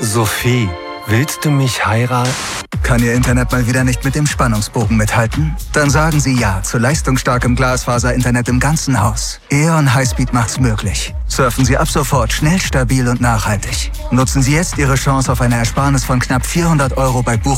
Sophie, willst du mich heiraten? Kann Ihr Internet mal wieder nicht mit dem Spannungsbogen mithalten? Dann sagen Sie ja zu leistungsstarkem Glasfaser-Internet im ganzen Haus. E.ON Highspeed macht's möglich. Surfen Sie ab sofort schnell, stabil und nachhaltig. Nutzen Sie jetzt Ihre Chance auf eine Ersparnis von knapp 400 € bei Buchung